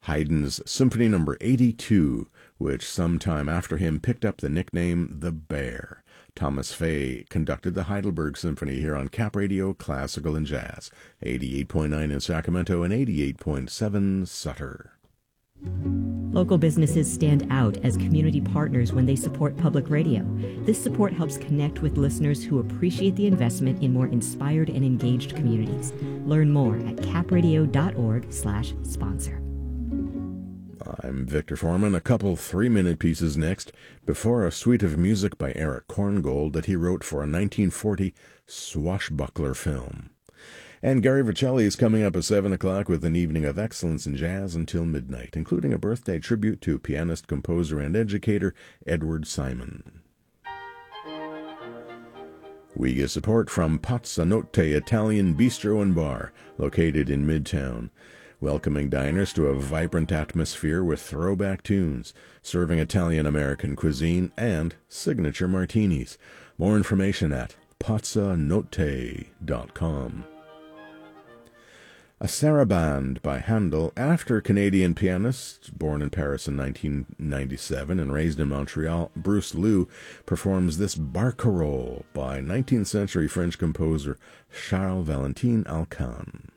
Haydn's Symphony No. 82, which sometime after him picked up the nickname The Bear. Thomas Fay conducted the Heidelberg Symphony here on Cap Radio Classical and Jazz, 88.9 in Sacramento and 88.7 Sutter. Local businesses stand out as community partners when they support public radio. This support helps connect with listeners who appreciate the investment in more inspired and engaged communities. Learn more at capradio.org/sponsor. I'm Victor Foreman. A couple 3-minute pieces next, before a suite of music by Eric Korngold that he wrote for a 1940 swashbuckler film. And Gary Vercelli is coming up at 7 o'clock with an evening of excellence in jazz until midnight, including a birthday tribute to pianist, composer, and educator Edward Simon. We get support from Pazza Notte Italian Bistro and Bar, located in Midtown, welcoming diners to a vibrant atmosphere with throwback tunes, serving Italian-American cuisine and signature martinis. More information at pazzanotte.com. A Sarabande by Handel, after Canadian pianist, born in Paris in 1997 and raised in Montreal, Bruce Liu, performs this barcarolle by 19th century French composer Charles Valentin Alcan.